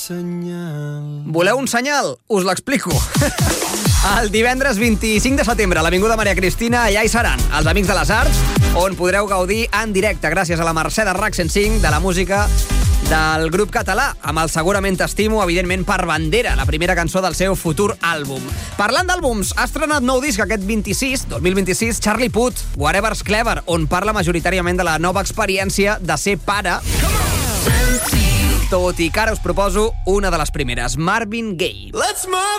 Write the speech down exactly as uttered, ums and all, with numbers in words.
senyal. Voleu un senyal? Us l'explico. El divendres vint-i-cinc de setembre a l'Avinguda Maria Cristina, allà hi seran els Amics de les Arts, on podreu gaudir en directe, gràcies a la Mercè de RAC cent cinc, de la música del grup català, amb el Segurament T'estimo, evidentment per bandera, la primera cançó del seu futur àlbum. Parlant d'àlbums, ha estrenat nou disc aquest vint-i-sis, dos mil vint-i-sis, Charlie Puth, Whatever's Clever, on parla majoritàriament de la nova experiència de ser pare. Tot i que ara us proposo una de les primeres, Marvin Gaye. Let's move!